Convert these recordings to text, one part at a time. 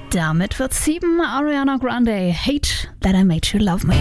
Damit wird 7 Ariana Grande, Hate That I Made You Love Me.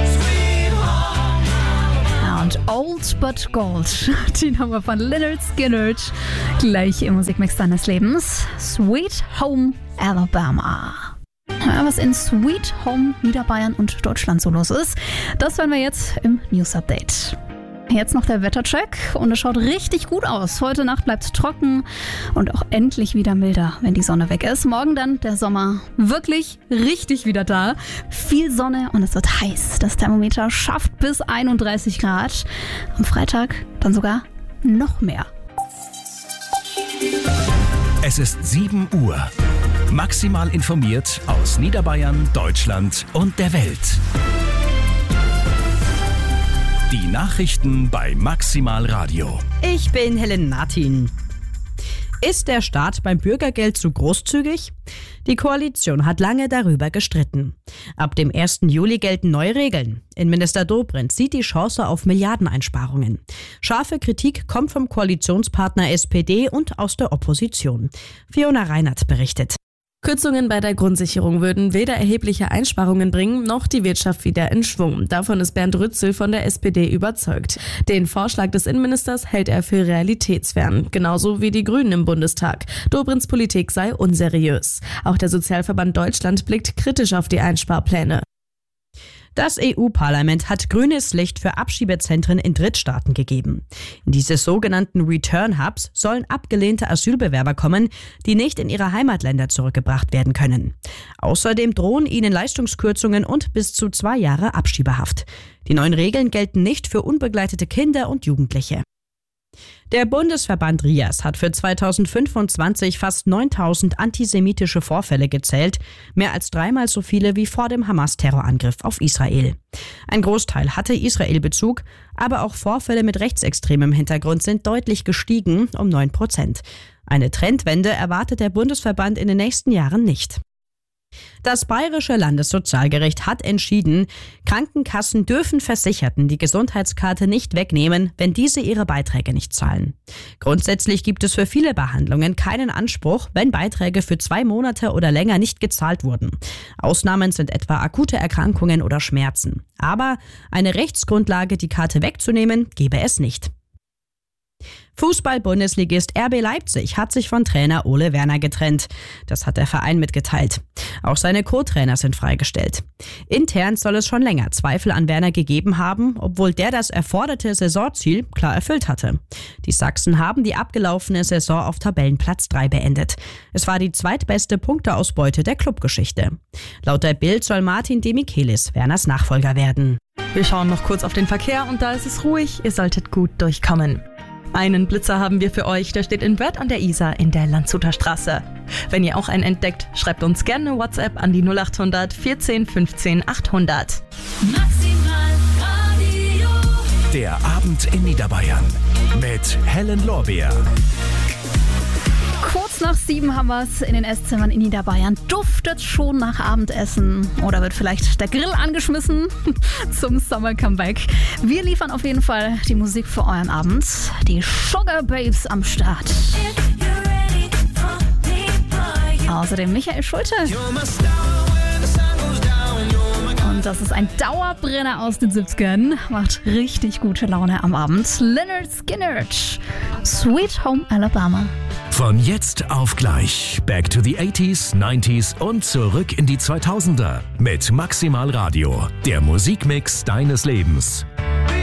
Ja, und Old But Gold, die Nummer von Lynyrd Skynyrd, gleich im Musikmix deines Lebens. Sweet Home Alabama. Ja, was in Sweet Home Niederbayern und Deutschland so los ist, das hören wir jetzt im News Update. Jetzt noch der Wettercheck und es schaut richtig gut aus. Heute Nacht bleibt es trocken und auch endlich wieder milder, wenn die Sonne weg ist. Morgen dann der Sommer wirklich richtig wieder da. Viel Sonne und es wird heiß. Das Thermometer schafft bis 31 Grad. Am Freitag dann sogar noch mehr. Es ist 7 Uhr. Maximal informiert aus Niederbayern, Deutschland und der Welt. Die Nachrichten bei Maximal Radio. Ich bin Helen Martin. Ist der Staat beim Bürgergeld zu großzügig? Die Koalition hat lange darüber gestritten. Ab dem 1. Juli gelten neue Regeln. Innenminister Dobrindt sieht die Chance auf Milliardeneinsparungen. Scharfe Kritik kommt vom Koalitionspartner SPD und aus der Opposition. Fiona Reinert berichtet. Kürzungen bei der Grundsicherung würden weder erhebliche Einsparungen bringen, noch die Wirtschaft wieder in Schwung. Davon ist Bernd Rützel von der SPD überzeugt. Den Vorschlag des Innenministers hält er für realitätsfern, genauso wie die Grünen im Bundestag. Dobrindts Politik sei unseriös. Auch der Sozialverband Deutschland blickt kritisch auf die Einsparpläne. Das EU-Parlament hat grünes Licht für Abschiebezentren in Drittstaaten gegeben. In diese sogenannten Return-Hubs sollen abgelehnte Asylbewerber kommen, die nicht in ihre Heimatländer zurückgebracht werden können. Außerdem drohen ihnen Leistungskürzungen und bis zu 2 Jahre Abschiebehaft. Die neuen Regeln gelten nicht für unbegleitete Kinder und Jugendliche. Der Bundesverband RIAS hat für 2025 fast 9.000 antisemitische Vorfälle gezählt, mehr als 3-mal so viele wie vor dem Hamas-Terrorangriff auf Israel. Ein Großteil hatte Israel-Bezug, aber auch Vorfälle mit rechtsextremem Hintergrund sind deutlich gestiegen, um 9%. Eine Trendwende erwartet der Bundesverband in den nächsten Jahren nicht. Das Bayerische Landessozialgericht hat entschieden, Krankenkassen dürfen Versicherten die Gesundheitskarte nicht wegnehmen, wenn diese ihre Beiträge nicht zahlen. Grundsätzlich gibt es für viele Behandlungen keinen Anspruch, wenn Beiträge für 2 Monate oder länger nicht gezahlt wurden. Ausnahmen sind etwa akute Erkrankungen oder Schmerzen. Aber eine Rechtsgrundlage, die Karte wegzunehmen, gäbe es nicht. Fußball-Bundesligist RB Leipzig hat sich von Trainer Ole Werner getrennt. Das hat der Verein mitgeteilt. Auch seine Co-Trainer sind freigestellt. Intern soll es schon länger Zweifel an Werner gegeben haben, obwohl der das erforderte Saisonziel klar erfüllt hatte. Die Sachsen haben die abgelaufene Saison auf Tabellenplatz 3 beendet. Es war die zweitbeste Punkteausbeute der Clubgeschichte. Laut der Bild soll Martin de Michelis Werners Nachfolger werden. Wir schauen noch kurz auf den Verkehr und da ist es ruhig, ihr solltet gut durchkommen. Einen Blitzer haben wir für euch, der steht in Wörth an der Isar in der Landshuter Straße. Wenn ihr auch einen entdeckt, schreibt uns gerne eine WhatsApp an die 0800 14 15 800. Maximal Radio. Der Abend in Niederbayern mit Helen Lorbeer. Kurz nach 7 haben wir es in den Esszimmern in Niederbayern. Duftet schon nach Abendessen oder wird vielleicht der Grill angeschmissen zum Summer Comeback. Wir liefern auf jeden Fall die Musik für euren Abend. Die Sugar Babes am Start. Außerdem Michael Schulte. Und das ist ein Dauerbrenner aus den 70ern. Macht richtig gute Laune am Abend. Lynyrd Skynyrd. Sweet Home Alabama. Von jetzt auf gleich. Back to the 80s, 90s und zurück in die 2000er. Mit Maximal Radio. Der Musikmix deines Lebens.